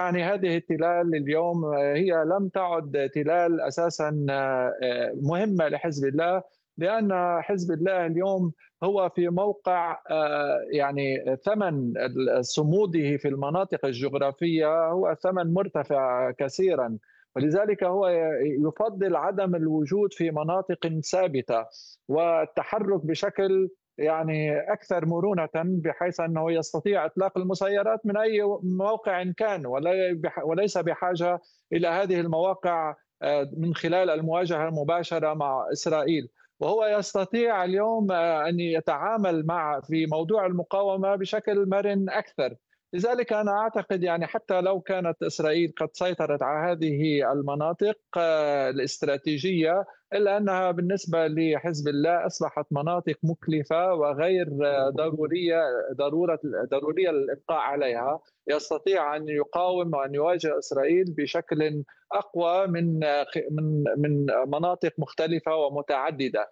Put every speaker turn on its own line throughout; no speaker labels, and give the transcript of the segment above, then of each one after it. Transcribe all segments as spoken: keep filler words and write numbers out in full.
يعني هذه التلال اليوم هي لم تعد تلال أساسا مهمة لحزب الله، لأن حزب الله اليوم هو في موقع يعني ثمن صموده في المناطق الجغرافية هو ثمن مرتفع كثيرا، ولذلك هو يفضل عدم الوجود في مناطق ثابتة والتحرك بشكل يعني أكثر مرونة، بحيث أنه يستطيع إطلاق المسيرات من أي موقع كان، وليس بحاجة إلى هذه المواقع من خلال المواجهة المباشرة مع إسرائيل. وهو يستطيع اليوم أن يتعامل مع في موضوع المقاومة بشكل مرن أكثر. لذلك أنا أعتقد يعني حتى لو كانت إسرائيل قد سيطرت على هذه المناطق الاستراتيجية، إلا أنها بالنسبة لحزب الله أصبحت مناطق مكلفة وغير ضرورية ضرورة ضرورية للإبقاء عليها. يستطيع أن يقاوم وأن يواجه إسرائيل بشكل أقوى من من من مناطق مختلفة ومتعددة.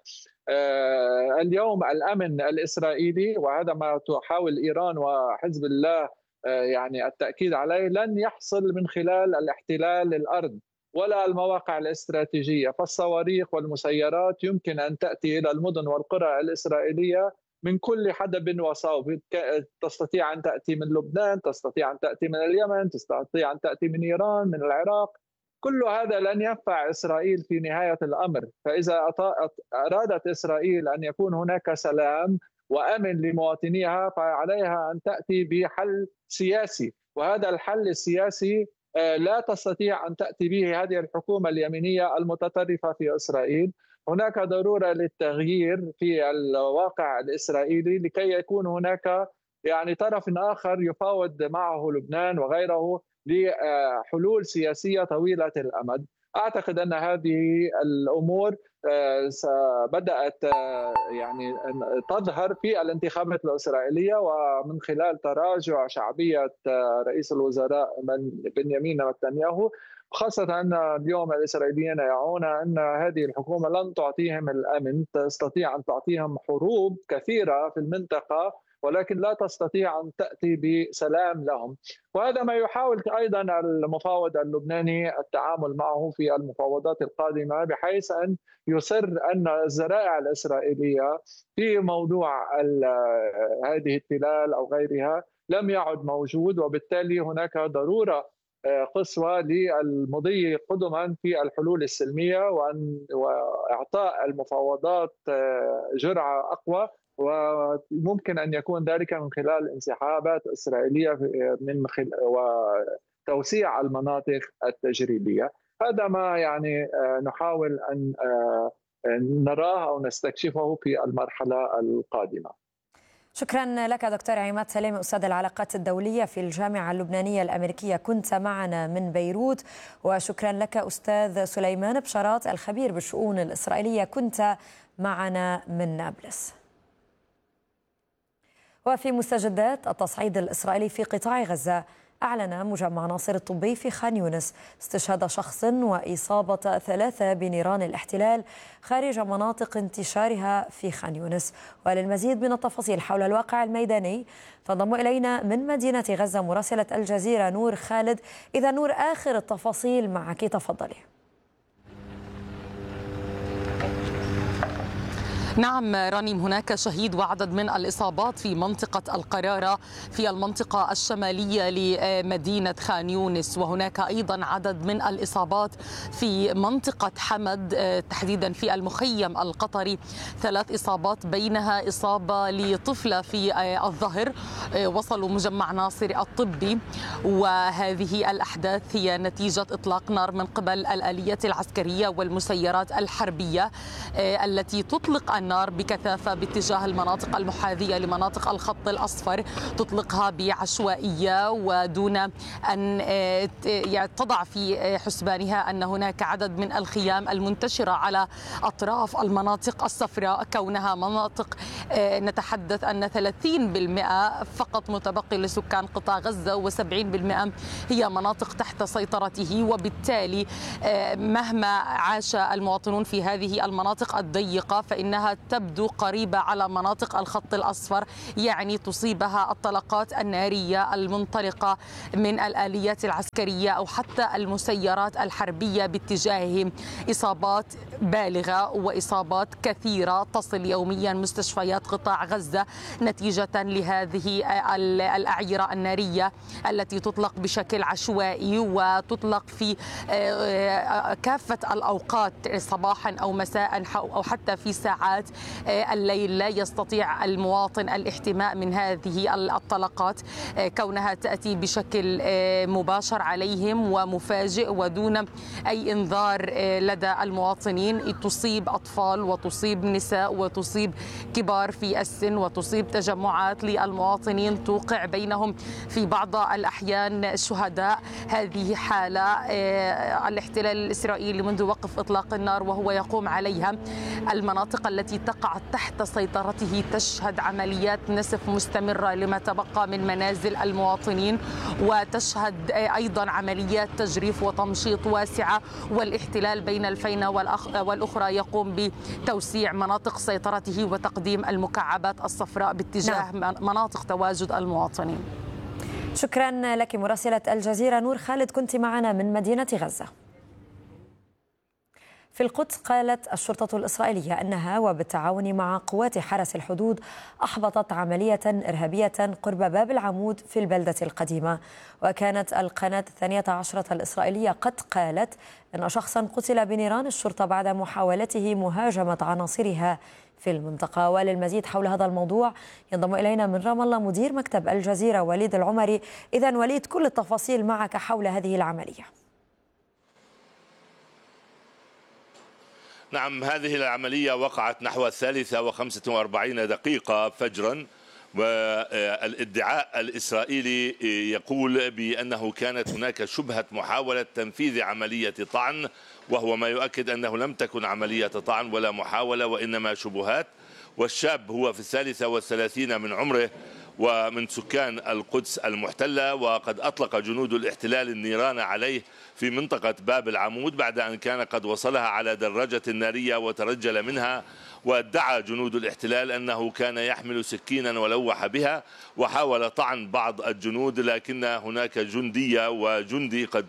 اليوم الأمن الإسرائيلي، وهذا ما تحاول إيران وحزب الله يعني التأكيد عليه، لن يحصل من خلال الاحتلال الأرض ولا المواقع الاستراتيجية. فالصواريخ والمسيرات يمكن أن تأتي إلى المدن والقرى الإسرائيلية من كل حدب وصوب. تستطيع أن تأتي من لبنان، تستطيع أن تأتي من اليمن، تستطيع أن تأتي من إيران، من العراق. كل هذا لن ينفع إسرائيل في نهاية الأمر. فإذا أرادت إسرائيل أن يكون هناك سلام وأمن لمواطنيها فعليها أن تأتي بحل سياسي، وهذا الحل السياسي لا تستطيع أن تأتي به هذه الحكومة اليمينية المتطرفة في إسرائيل. هناك ضرورة للتغيير في الواقع الإسرائيلي لكي يكون هناك يعني طرف آخر يفاوض معه لبنان وغيره لحلول سياسية طويلة الأمد. أعتقد أن هذه الأمور بدأت يعني تظهر في الانتخابات الإسرائيلية، ومن خلال تراجع شعبية رئيس الوزراء بنيامين نتنياهو، خاصة أن اليوم الإسرائيليين يرون أن هذه الحكومة لن تعطيهم الأمن، تستطيع أن تعطيهم حروب كثيرة في المنطقة ولكن لا تستطيع أن تأتي بسلام لهم. وهذا ما يحاول أيضا المفاوض اللبناني التعامل معه في المفاوضات القادمة، بحيث أن يصر أن الذرائع الإسرائيلية في موضوع هذه التلال أو غيرها لم يعد موجود، وبالتالي هناك ضرورة قصوى للمضي قدما في الحلول السلمية وأن وإعطاء المفاوضات جرعة أقوى، وممكن أن يكون ذلك من خلال انسحابات إسرائيلية من خلال وتوسيع المناطق التجريبية. هذا ما يعني نحاول أن نراه أو نستكشفه في المرحلة القادمة.
شكرا لك دكتور عماد سلامي، أستاذ العلاقات الدولية في الجامعة اللبنانية الأمريكية، كنت معنا من بيروت. وشكرا لك أستاذ سليمان بشارات الخبير بالشؤون الإسرائيلية، كنت معنا من نابلس. وفي مستجدات التصعيد الإسرائيلي في قطاع غزة، أعلن مجمع ناصر الطبي في خان يونس استشهاد شخص وإصابة ثلاثة بنيران الاحتلال خارج مناطق انتشارها في خان يونس. وللمزيد من التفاصيل حول الواقع الميداني تنضم إلينا من مدينة غزة مراسلة الجزيرة نور خالد. إذا نور، آخر التفاصيل معك، تفضلي.
نعم رانيم، هناك شهيد وعدد من الإصابات في منطقة القرارة في المنطقة الشمالية لمدينة خان يونس، وهناك أيضا عدد من الإصابات في منطقة حمد تحديدا في المخيم القطري، ثلاث إصابات بينها إصابة لطفلة في الظهر. وصلوا مجمع ناصر الطبي، وهذه الأحداث هي نتيجة إطلاق نار من قبل الآليات العسكرية والمسيرات الحربية التي تطلق النار بكثافة باتجاه المناطق المحاذية لمناطق الخط الأصفر، تطلقها بعشوائية ودون أن تضع في حسبانها أن هناك عدد من الخيام المنتشرة على أطراف المناطق الصفراء، كونها مناطق نتحدث أن ثلاثين بالمئة فقط متبقي لسكان قطاع غزة وسبعين بالمئة هي مناطق تحت سيطرته. وبالتالي مهما عاش المواطنون في هذه المناطق الضيقة فإنها أنها تبدو قريبة على مناطق الخط الأصفر، يعني تصيبها الطلقات النارية المنطلقة من الآليات العسكرية أو حتى المسيرات الحربية باتجاههم إصابات بالغة وإصابات كثيرة تصل يوميا مستشفيات قطاع غزة نتيجة لهذه الأعيرة النارية التي تطلق بشكل عشوائي وتطلق في كافة الأوقات صباحا أو مساء أو حتى في ساعات الليل. لا يستطيع المواطن الاحتماء من هذه الطلقات كونها تأتي بشكل مباشر عليهم ومفاجئ ودون أي إنذار لدى المواطنين. تصيب أطفال وتصيب نساء وتصيب كبار في السن وتصيب تجمعات للمواطنين، توقع بينهم في بعض الأحيان شهداء. هذه حالة الاحتلال الإسرائيلي منذ وقف إطلاق النار وهو يقوم عليها. المناطق التي تقع تحت سيطرته تشهد عمليات نسف مستمرة لما تبقى من منازل المواطنين، وتشهد أيضا عمليات تجريف وتمشيط واسعة، والاحتلال بين الفينة والأخرى يقوم بتوسيع مناطق سيطرته وتقديم المكعبات الصفراء باتجاه نعم. مناطق تواجد المواطنين.
شكرا لك مراسلة الجزيرة نور خالد، كنت معنا من مدينة غزة. في القدس قالت الشرطة الإسرائيلية أنها وبالتعاون مع قوات حرس الحدود أحبطت عملية إرهابية قرب باب العمود في البلدة القديمة. وكانت القناة الثانية عشرة الإسرائيلية قد قالت أن شخصا قتل بنيران الشرطة بعد محاولته مهاجمة عناصرها في المنطقة. وللمزيد حول هذا الموضوع ينضم إلينا من رام الله مدير مكتب الجزيرة وليد العمري. إذن وليد، كل التفاصيل معك حول هذه العملية.
نعم، هذه العملية وقعت نحو الثالثة وخمسة وأربعين دقيقة فجرا، والادعاء الإسرائيلي يقول بأنه كانت هناك شبهة محاولة تنفيذ عملية طعن، وهو ما يؤكد أنه لم تكن عملية طعن ولا محاولة وإنما شبهات. والشاب هو في الثالثة والثلاثين من عمره ومن سكان القدس المحتلة، وقد أطلق جنود الاحتلال النيران عليه في منطقة باب العمود بعد أن كان قد وصلها على دراجة نارية وترجل منها. وادعى جنود الاحتلال أنه كان يحمل سكينا ولوح بها وحاول طعن بعض الجنود، لكن هناك جندية وجندي قد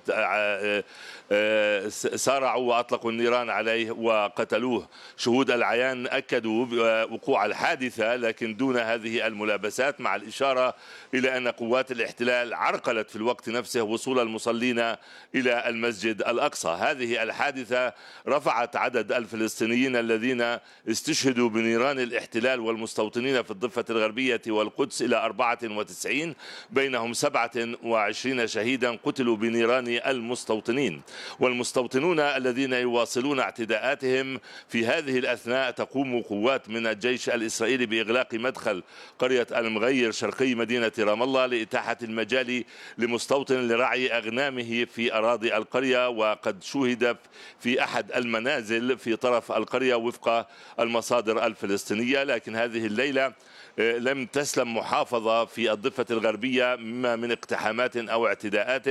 سارعوا وأطلقوا النيران عليه وقتلوه. شهود العيان أكدوا وقوع الحادثة لكن دون هذه الملابسات، مع الإشارة إلى أن قوات الاحتلال عرقلت في الوقت نفسه وصول المصلين إلى المسجد الأقصى. هذه الحادثة رفعت عدد الفلسطينيين الذين استشهدوا بنيران الاحتلال والمستوطنين في الضفة الغربية والقدس إلى أربعة وتسعين، بينهم سبعة وعشرين شهيدا قتلوا بنيران المستوطنين. والمستوطنون الذين يواصلون اعتداءاتهم في هذه الأثناء تقوم قوات من الجيش الإسرائيلي بإغلاق مدخل قرية المغير شرقي مدينة رام الله لإتاحة المجال لمستوطن لرعي أغنامه في أراضي القرية. وقد شوهد في أحد المنازل في طرف القرية وفق المصادر الفلسطينية. لكن هذه الليلة لم تسلم محافظة في الضفة الغربية مما من اقتحامات أو اعتداءات،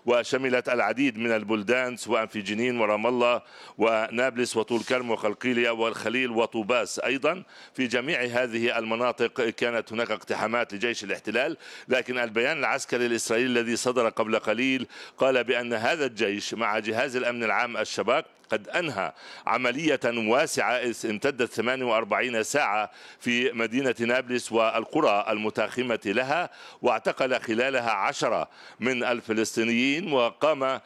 وشملت العديد من البلدان سواء في جنين ورام الله ونابلس وطول كرم وقلقيلية والخليل وطوباس. أيضا في جميع هذه المناطق كانت هناك اقتحامات لجيش الاحتلال، لكن البيان العسكري الإسرائيلي الذي صدر قبل قليل قال بأن هذا الجيش مع جهاز الأمن العام الشباك قد أنهى عملية واسعة امتدت ثمانية وأربعين ساعة في مدينة نابلس والقرى المتاخمة لها، واعتقل خلالها عشرة من الفلسطينيين، وقام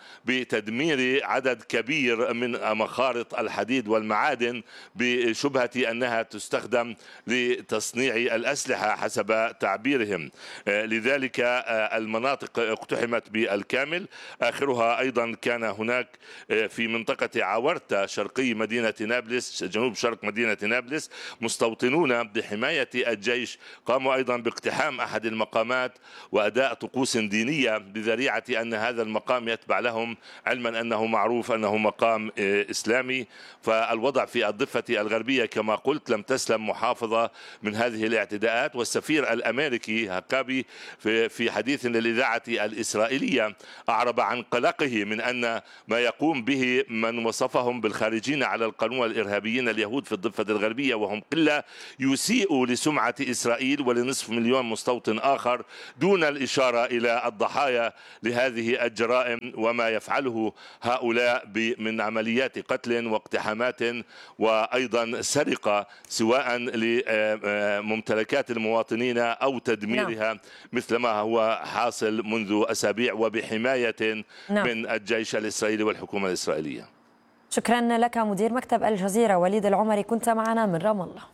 بتدمير عدد كبير من مخارط الحديد والمعادن بشبهة أنها تستخدم لتصنيع الأسلحة حسب تعبيرهم. لذلك المناطق اقتحمت بالكامل، آخرها أيضا كان هناك في منطقة عورتا شرقي مدينة نابلس جنوب شرق مدينة نابلس مستوطنون بحماية الجيش قاموا أيضا باقتحام أحد المقامات وأداء طقوس دينية بذريعة أن هذا المقام يتبع لهم، علما أنه معروف أنه مقام إسلامي. فالوضع في الضفة الغربية كما قلت لم تسلم محافظة من هذه الاعتداءات. والسفير الأمريكي هكابي في حديث للإذاعة الإسرائيلية أعرب عن قلقه من أن ما يقوم به من وصل وصفهم بالخارجين على القانون والإرهابيين اليهود في الضفة الغربية، وهم قلة يسيئوا لسمعة إسرائيل ولنصف مليون مستوطن آخر، دون الإشارة إلى الضحايا لهذه الجرائم وما يفعله هؤلاء من عمليات قتل واقتحامات وأيضا سرقة سواء لممتلكات المواطنين أو تدميرها مثل ما هو حاصل منذ أسابيع وبحماية نعم. من الجيش الإسرائيلي والحكومة الإسرائيلية.
شكرا لك مدير مكتب الجزيرة وليد العمري، كنت معنا من رام الله.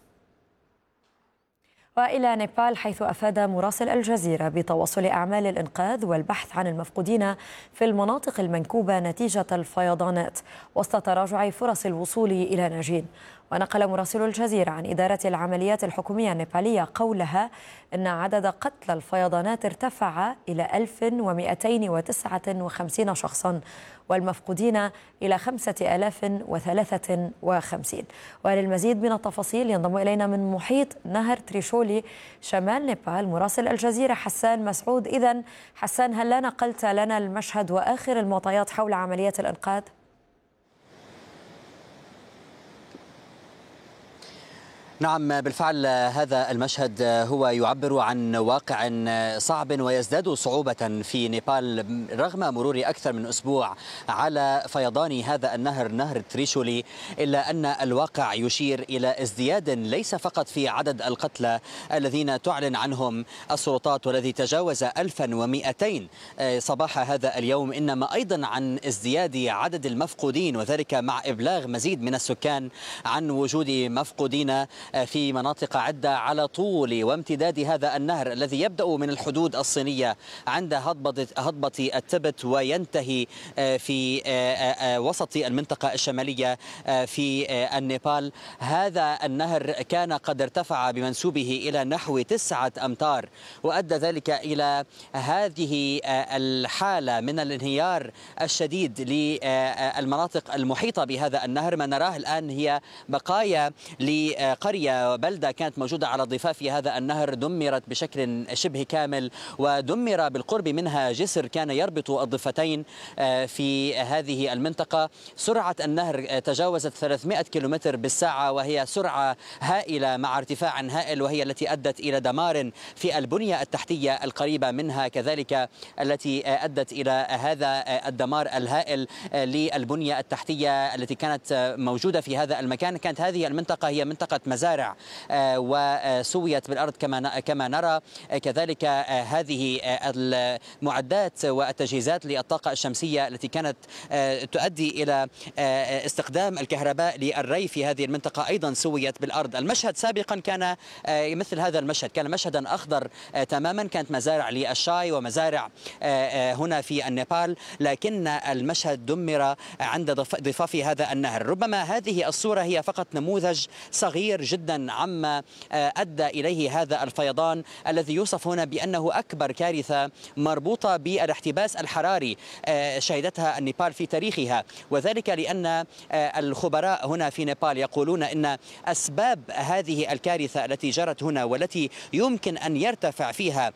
وإلى نيبال، حيث أفاد مراسل الجزيرة بتواصل أعمال الإنقاذ والبحث عن المفقودين في المناطق المنكوبة نتيجة الفيضانات وسط تراجع فرص الوصول إلى ناجين. ونقل مراسل الجزيرة عن إدارة العمليات الحكومية النيبالية قولها أن عدد قتلى الفيضانات ارتفع إلى ألف ومئتين وتسعة وخمسين شخصا والمفقودين إلى خمسة آلاف وثلاثة وخمسين. وللمزيد من التفاصيل ينضم إلينا من محيط نهر تريشولي شمال نيبال مراسل الجزيرة حسان مسعود. إذن حسان، هل لا نقلت لنا المشهد وآخر المعطيات حول عمليات الإنقاذ؟
نعم بالفعل، هذا المشهد هو يعبر عن واقع صعب ويزداد صعوبة في نيبال رغم مرور أكثر من أسبوع على فيضان هذا النهر نهر تريشولي، إلا أن الواقع يشير إلى ازدياد ليس فقط في عدد القتلى الذين تعلن عنهم السلطات والذي تجاوز ألفا ومئتين صباح هذا اليوم، إنما أيضا عن ازدياد عدد المفقودين، وذلك مع إبلاغ مزيد من السكان عن وجود مفقودين في مناطق عدة على طول وامتداد هذا النهر الذي يبدأ من الحدود الصينية عند هضبة هضبة التبت وينتهي في وسط المنطقة الشمالية في النيبال. هذا النهر كان قد ارتفع بمنسوبه إلى نحو تسعة أمتار، وأدى ذلك إلى هذه الحالة من الانهيار الشديد للمناطق المحيطة بهذا النهر. ما نراه الآن هي بقايا لقرية وبلدة كانت موجودة على ضفاف هذا النهر دمرت بشكل شبه كامل، ودمر بالقرب منها جسر كان يربط الضفتين في هذه المنطقة. سرعة النهر تجاوزت ثلاثمئة كيلومتر بالساعة، وهي سرعة هائلة مع ارتفاع هائل، وهي التي أدت إلى دمار في البنية التحتية القريبة منها، كذلك التي أدت إلى هذا الدمار الهائل للبنية التحتية التي كانت موجودة في هذا المكان. كانت هذه المنطقة هي منطقة مزارع وسويت بالأرض كما كما نرى. كذلك هذه المعدات والتجهيزات للطاقة الشمسية التي كانت تؤدي إلى استخدام الكهرباء للري في هذه المنطقة أيضا سويت بالأرض. المشهد سابقا كان مثل هذا المشهد، كان مشهدا أخضر تماما، كانت مزارع للشاي ومزارع هنا في النيبال، لكن المشهد دمر عند ضفاف هذا النهر. ربما هذه الصورة هي فقط نموذج صغير جدا عما أدى إليه هذا الفيضان الذي يوصف هنا بأنه أكبر كارثة مربوطة بالاحتباس الحراري شهدتها النيبال في تاريخها، وذلك لأن الخبراء هنا في نيبال يقولون أن أسباب هذه الكارثة التي جرت هنا والتي يمكن أن يرتفع فيها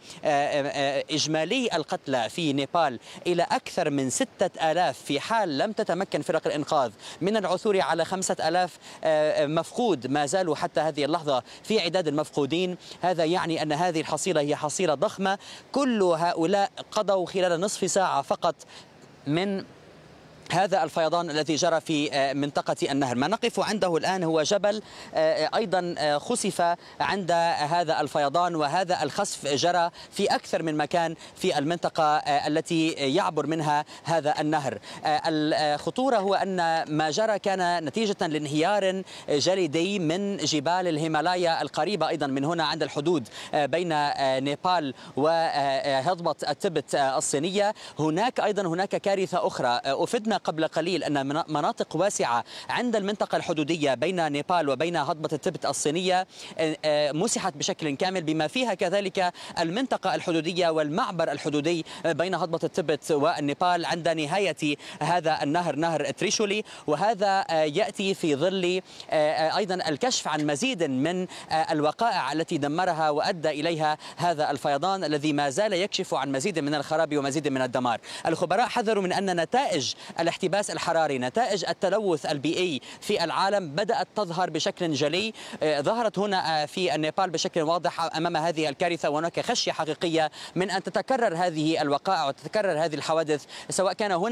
إجمالي القتلى في نيبال إلى أكثر من ستة آلاف في حال لم تتمكن فرق الإنقاذ من العثور على خمسة آلاف مفقود ما زالوا حتى هذه اللحظة في عداد المفقودين. هذا يعني أن هذه الحصيلة هي حصيلة ضخمة. كل هؤلاء قضوا خلال نصف ساعة فقط من هذا الفيضان الذي جرى في منطقة النهر. ما نقف عنده الآن هو جبل أيضا خسف عند هذا الفيضان، وهذا الخسف جرى في أكثر من مكان في المنطقة التي يعبر منها هذا النهر. الخطورة هو أن ما جرى كان نتيجة لانهيار جليدي من جبال الهيمالايا القريبة أيضا من هنا عند الحدود بين نيبال وهضبة التبت الصينية. هناك أيضا هناك كارثة أخرى. أفدنا قبل قليل أن مناطق واسعة عند المنطقة الحدودية بين نيبال وبين هضبة التبت الصينية مسحت بشكل كامل، بما فيها كذلك المنطقة الحدودية والمعبر الحدودي بين هضبة التبت والنيبال عند نهاية هذا النهر نهر تريشولي. وهذا يأتي في ظل أيضا الكشف عن مزيد من الوقائع التي دمرها وأدى إليها هذا الفيضان الذي ما زال يكشف عن مزيد من الخراب ومزيد من الدمار. الخبراء حذروا من أن نتائج الاحتباس الحراري، نتائج التلوث البيئي في العالم بدأت تظهر بشكل جلي. ظهرت هنا في النيبال بشكل واضح أمام هذه الكارثة، وهناك خشية حقيقية من أن تتكرر هذه الوقائع وتتكرر هذه الحوادث، سواء كان هنا